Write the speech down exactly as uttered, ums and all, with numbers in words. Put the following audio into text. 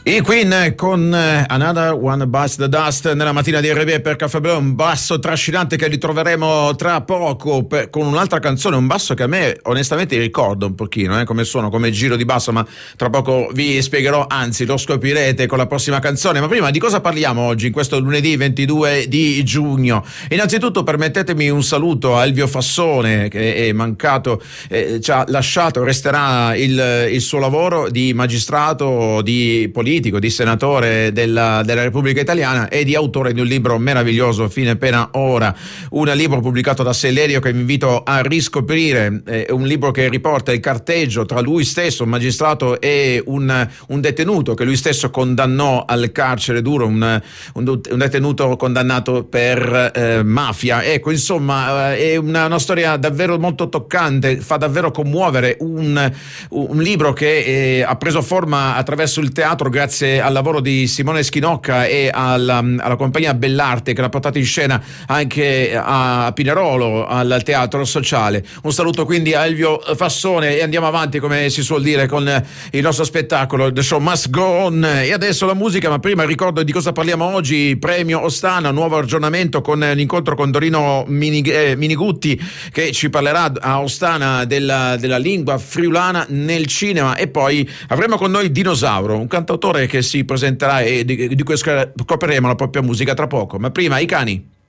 I Queen con Another One Bites the Dust nella mattina di R B per Caffè Blu, un basso trascinante che ritroveremo tra poco per, con un'altra canzone, un basso che a me onestamente ricorda un pochino eh, come suono, come giro di basso, ma tra poco vi spiegherò, anzi lo scoprirete con la prossima canzone. Ma prima, di cosa parliamo oggi in questo lunedì ventidue di giugno? Innanzitutto permettetemi un saluto a Elvio Fassone, che è mancato, eh, ci ha lasciato, resterà il, il suo lavoro di magistrato, di politico, di senatore della, della Repubblica Italiana e di autore di un libro meraviglioso, Fine pena ora, un libro pubblicato da Sellerio che vi invito a riscoprire. È un libro che riporta il carteggio tra lui stesso, un magistrato, e un, un detenuto che lui stesso condannò al carcere duro, un, un, un detenuto condannato per eh, mafia. Ecco, insomma, è una, una storia davvero molto toccante, fa davvero commuovere, un, un libro che eh, ha preso forma attraverso il teatro grazie al lavoro di Simone Schinocca e alla, alla compagnia Bellarte, che l'ha portato in scena anche a Pinerolo al Teatro Sociale. Un saluto quindi a Elvio Fassone e andiamo avanti, come si suol dire, con il nostro spettacolo The Show Must Go On. E adesso la musica, ma prima ricordo di cosa parliamo oggi. Premio Ostana, nuovo aggiornamento con l'incontro con Dorino Mini, eh, Minigutti, che ci parlerà a Ostana della, della lingua friulana nel cinema, e poi avremo con noi Dinosauro, un cantautore che si presenterà e di, di cui scopriremo la propria musica tra poco. Ma prima i cani.